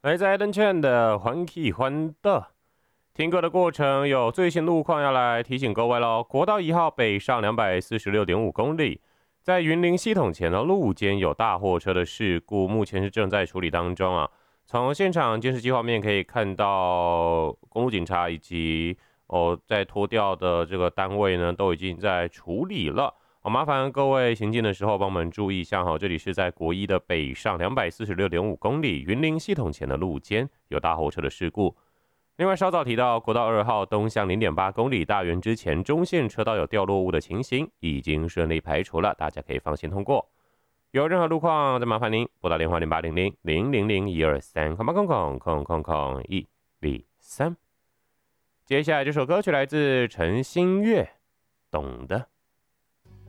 来自爱登券的欢喜欢的。听歌的过程有最新路况要来提醒各位喽。国道1号北上246.5公里，在云林系统前的路肩有大货车的事故，目前是正在处理当中啊。从现场监视器画面可以看到，公路警察以及在拖吊的这个单位呢，都已经在处理了。麻烦各位行进的时候帮我们注意一下哈，这里是在国一的北上246.5公里，云林系统前的路肩有大货车的事故。另外，稍早提到国道2号东向0.8公里大园之前中线车道有掉落物的情形，已经顺利排除了，大家可以放心通过。有任何路况，再麻烦您拨打电话0800-000-123，103。接下来这首歌曲来自陈星月，懂的。